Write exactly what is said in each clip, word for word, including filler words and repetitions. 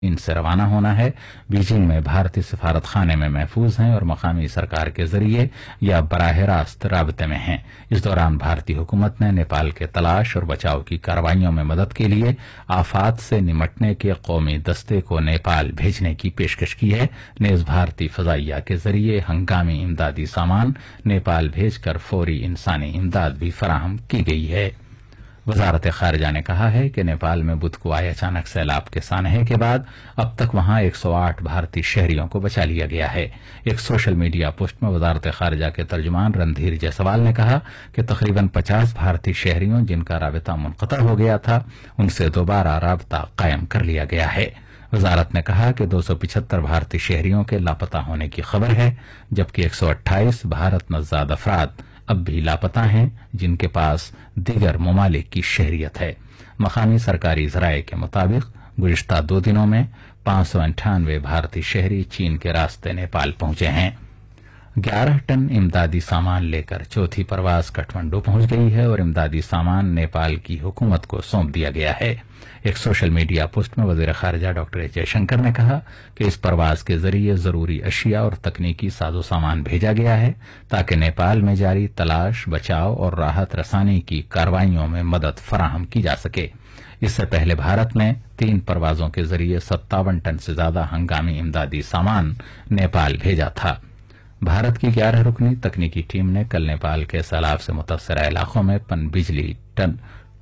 इनसे रवाना होना है। बीजिंग में भारतीय सिफारत खाने में महफूज हैं और मकामी सरकार के जरिए या बराह रास्त राबते में हैं। इस दौरान भारतीय हुकूमत ने नेपाल के तलाश और बचाव की कार्रवाइयों में मदद के लिए आफात से निमटने के कौमी दस्ते को नेपाल भेजने की पेशकश की है। नेज भारतीय फजाइया के जरिए हंगामी इमदादी सामान नेपाल भेजकर फौरी इंसानी इमदाद भी फराहम की गई है। वजारत खारजा ने कहा है कि नेपाल में बुध को आए अचानक सैलाब के सानहे के बाद अब तक वहां एक सौ आठ भारतीय शहरियों को बचा लिया गया है। एक सोशल मीडिया पोस्ट में वजारत खारजा के तर्जुमान रणधीर जायसवाल ने कहा कि तकरीबन पचास भारतीय शहरियों जिनका राबिता मुनक़ता हो गया था उनसे दोबारा राबिता कायम कर लिया गया है। वजारत ने कहा कि दो सौ पिछहत्तर भारतीय शहरियों के लापता होने की खबर है, जबकि एक सौ अट्ठाईस भारत नज़ाद अफराद अब भी लापता हैं जिनके पास दीगर ममालिक की शहरियत है। मकामी सरकारी जराये के मुताबिक गुज़िश्ता दो दिनों में पांच सौ अंठानवे भारतीय शहरी चीन के रास्ते नेपाल पहुंचे हैं। ग्यारह टन इमदादी सामान लेकर चौथी परवाज काठमांडू पहुंच गई है और इमदादी सामान नेपाल की हुकूमत को सौंप दिया गया है। एक सोशल मीडिया पोस्ट में वजीर खारजा डॉक्टर एस जयशंकर ने कहा कि इस परवाज के जरिए जरूरी अशिया और तकनीकी साजो सामान भेजा गया है ताकि नेपाल में जारी तलाश, बचाव और राहत रसानी की कार्रवाइयों में मदद फराहम की जा सके। इससे पहले भारत ने तीन परवाजों के जरिए सत्तावन टन से ज्यादा हंगामी इमदादी सामान नेपाल भेजा था। भारत की ग्यारह रुकनी तकनीकी टीम ने कल नेपाल के सैलाब से मुतासरा इलाकों में पनबिजली टन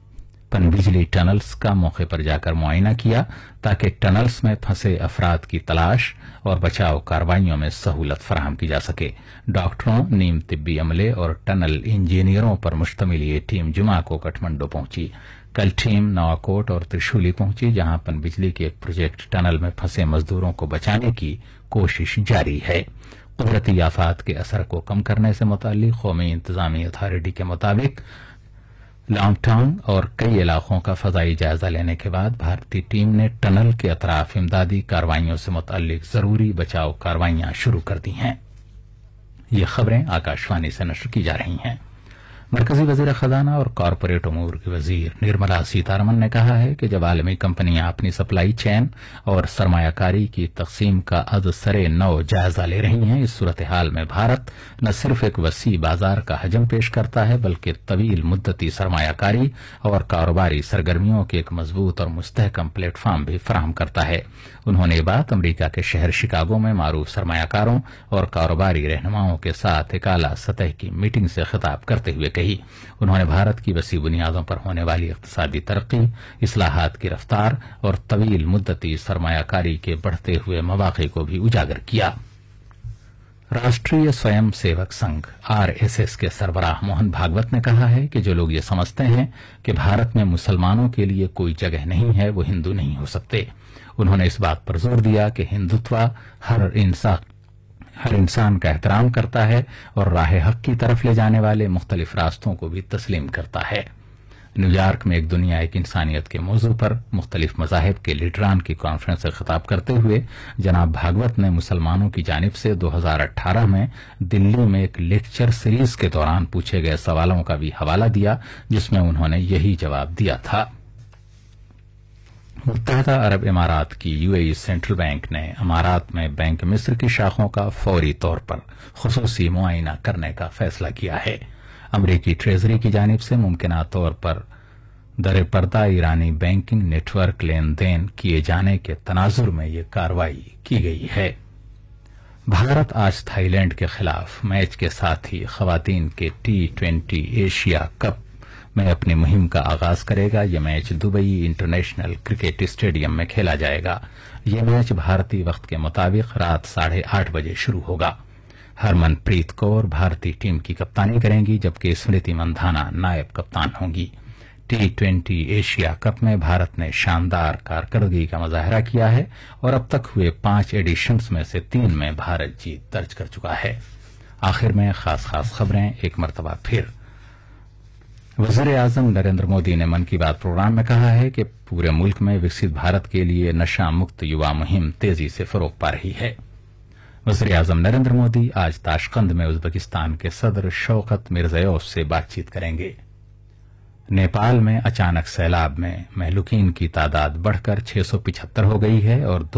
पनबिजली टनल्स का मौके पर जाकर मुआयना किया ताकि टनल्स में फंसे अफराद की तलाश और बचाव कार्रवाइयों में सहूलत फराहम की जा सके। डॉक्टरों, नीम तिब्बी अमले और टनल इंजीनियरों पर मुश्तमिल ये टीम जुमा को काठमांडू पहुंची। कल टीम नवाकोट और त्रिशूली पहुंची, जहां पनबिजली के एक प्रोजेक्ट टनल में फंसे मजदूरों को बचाने की कोशिश जारी है। कुदरती आफात के असर को कम करने से मुताल्लिक कौमी इंतजामी अथॉरिटी के मुताबिक लॉन्गटांग और कई इलाकों का फजाई जायजा लेने के बाद भारतीय टीम ने टनल के अतराफ इमदादी कार्रवाइयों से मुताल्लिक जरूरी बचाव कार्रवाइयां शुरू कर दी हैं। ये खबरें आकाशवाणी से नश्र की जा रही हैं। मरकजी वजीर खजाना और कॉरपोरेट अमूर की वजीर निर्मला सीतारमन ने कहा है कि जब आलमी कंपनियां अपनी सप्लाई चेन और सरमायाकारी की तकसीम का अज सरे नौ जायजा ले रही हैं, इस सूरत हाल में भारत न सिर्फ एक वसी बाजार का हजम पेश करता है बल्कि तवील मुद्दती सरमायाकारी और कारोबारी सरगर्मियों के एक मजबूत और मुस्तहकम प्लेटफॉर्म भी फराहम करता है। उन्होंने ये बात अमरीका के शहर शिकागो में मारूफ सरमायाकारों और कारोबारी रहनुमाओं के साथ एक आला सतह की मीटिंग से खिताब करते हुए कही। उन्होंने भारत की वसी बुनियादों पर होने वाली इक्तिसादी तरक्की, इस्लाहात की रफ्तार और तवील मुद्दती सरमायाकारी के बढ़ते हुए मौके को भी उजागर किया। राष्ट्रीय स्वयं सेवक संघ आरएसएस के सरबराह मोहन भागवत ने कहा है कि जो लोग ये समझते हैं कि भारत में मुसलमानों के लिए कोई जगह नहीं है वो हिंदू नहीं हो सकते। उन्होंने इस बात पर जोर दिया कि हिंदुत्व हर इंसान हर इंसान का एहतराम करता है और राह हक की तरफ ले जाने वाले मुख्तलिफ रास्तों को भी तस्लीम करता है। न्यूयॉर्क में एक दुनिया एक इंसानियत के मौजू पर मुख्तलिफ मज़ाहिब के लीडरान की कॉन्फ्रेंस से खिताब करते हुए जनाब भागवत ने मुसलमानों की जानिब से दो हज़ार अठारह में दिल्ली में एक लेक्चर सीरीज के दौरान पूछे गए सवालों का भी हवाला दिया, जिसमें उन्होंने यही जवाब दिया था। मुत्तहदा अरब इमारात की यूएई सेंट्रल बैंक ने अमारात में बैंक मिस्र की शाखों का फौरी तौर पर खुसूसी मुआयना करने का फैसला किया है। अमरीकी ट्रेजरी की जानिब से मुमकिना तौर पर दर पर्दा ईरानी बैंकिंग नेटवर्क लेन देन किए जाने के तनाजुर में ये कार्रवाई की गई है। भारत आज थाईलैंड के खिलाफ मैच के साथ ही खवातीन के टी ट्वेंटी एशिया कप में अपनी मुहिम का आगाज करेगा। यह match Dubai international cricket stadium में खेला जाएगा। यह मैच भारतीय वक्त के मुताबिक रात साढ़े आठ बजे शुरू होगा। हरमनप्रीत कौर भारतीय टीम की कप्तानी करेंगी, जबकि स्मृति मंधाना नायब कप्तान होंगी। टी ट्वेंटी एशिया कप में भारत ने शानदार कारकर्दगी का मुजाहरा किया है और अब तक हुए पांच एडिशंस में से तीन में भारत जीत दर्ज कर चुका है। आखिर में खास खास खबरें एक मरतबा फिर। वज़ीर आज़म नरेंद्र मोदी ने मन की बात प्रोग्राम में कहा है कि पूरे मुल्क में विकसित भारत के लिए नशा मुक्त युवा मुहिम तेजी से फरोग पा रही है। वज़ीर आज़म नरेंद्र मोदी आज ताशकंद में उज्बेकिस्तान के सदर शौकत मिर्ज़ायोव से बातचीत करेंगे। नेपाल में अचानक सैलाब में महलूकीन की तादाद बढ़कर छह सौ पिछहत्तर हो गई है और